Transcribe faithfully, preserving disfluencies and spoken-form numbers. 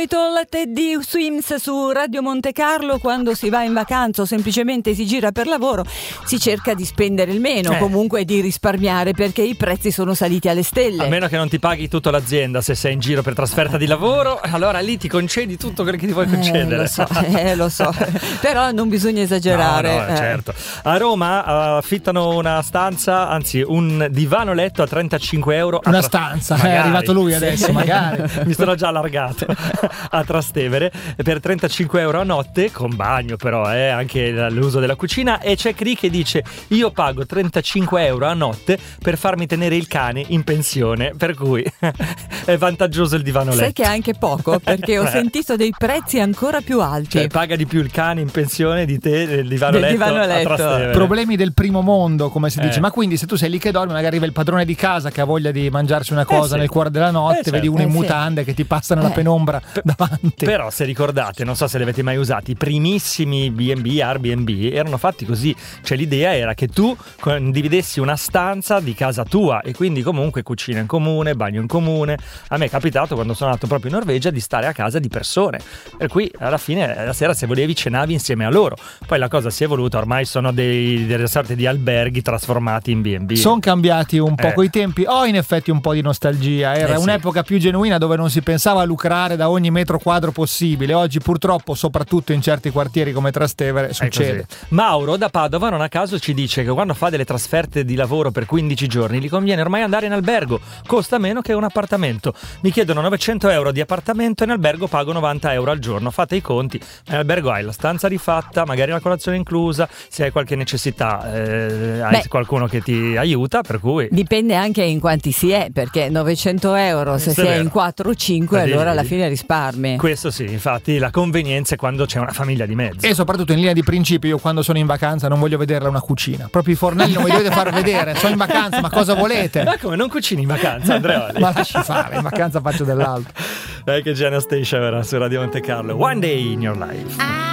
Teddy Swims su Radio Monte Carlo. Quando si va in vacanza o semplicemente si gira per lavoro si cerca di spendere il meno, eh. comunque di risparmiare, perché i prezzi sono saliti alle stelle. A meno che non ti paghi tutta l'azienda se sei in giro per trasferta di lavoro, allora lì ti concedi tutto quello che ti vuoi concedere. Eh, lo so, eh, lo so. Però non bisogna esagerare. No, no, eh. certo. A Roma uh, affittano una stanza, anzi un divano letto a trentacinque euro. Una tra... stanza, magari. È arrivato lui adesso, sì. magari. Mi sono già allargato. A Trastevere per trentacinque euro a notte, con bagno però, eh, anche l'uso della cucina. E c'è Cri che dice: io pago trentacinque euro a notte per farmi tenere il cane in pensione, per cui è vantaggioso il divano letto. Sai che è anche poco, perché ho sentito dei prezzi ancora più alti. Cioè paga di più il cane in pensione di te del divano, del letto, divano letto a Trastevere. Problemi del primo mondo, come si dice. Eh. Ma quindi se tu sei lì che dormi, magari arriva il padrone di casa che ha voglia di mangiarsi una cosa eh sì. nel cuore della notte, eh certo. vedi uno in eh mutande sì. che ti passa nella eh. penombra davanti. Però se ricordate, non so se li avete mai usati, i primissimi B and B, Airbnb erano fatti così, cioè l'idea era che tu condividessi una stanza di casa tua e quindi comunque cucina in comune, bagno in comune. A me è capitato quando sono andato proprio in Norvegia di stare a casa di persone, per cui alla fine la sera se volevi cenavi insieme a loro. Poi la cosa si è evoluta, ormai sono dei, delle sorte di alberghi trasformati in B and B. Sono cambiati un po' eh. coi tempi. Ho in effetti un po' di nostalgia, era eh sì. un'epoca più genuina dove non si pensava a lucrare da ogni metro quadro possibile. Oggi purtroppo, soprattutto in certi quartieri come Trastevere, succede. Mauro da Padova non a caso ci dice che quando fa delle trasferte di lavoro per quindici giorni gli conviene ormai andare in albergo, costa meno che un appartamento. Mi chiedono novecento euro di appartamento e in albergo pago novanta euro al giorno. Fate i conti, in albergo hai la stanza rifatta, magari la colazione inclusa, se hai qualche necessità eh, hai Beh, qualcuno che ti aiuta, per cui dipende anche in quanti si è, perché novecento euro se si è in quattro o cinque Vedi, allora alla vedi. fine risparmi. Questo sì, infatti la convenienza è quando c'è una famiglia di mezzo. E soprattutto in linea di principio, io quando sono in vacanza non voglio vederla una cucina. Proprio i fornelli non mi dovete far vedere. Sono in vacanza, ma cosa volete? Ma come, non cucini in vacanza, Andreoli? Ma lasci fare, in vacanza faccio dell'altro. Dai che Gianna Station ora su Radio Monte Carlo. One Day in Your Life. I